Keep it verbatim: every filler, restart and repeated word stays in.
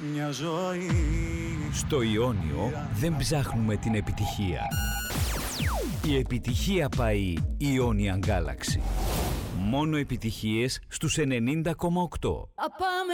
μια ζωή. Στο Ιόνιο δεν ψάχνουμε την επιτυχία. Η επιτυχία πάει Ionian Galaxy. Μόνο επιτυχίες στους ενενήντα κόμμα οκτώ.